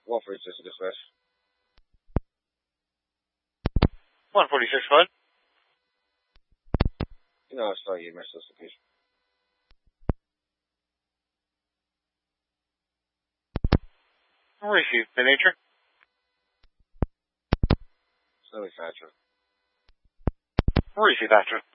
146 dispatch. 146, bud. You know, I saw you missed this location. Receive the nature. Snowy Thatcher. Receive after.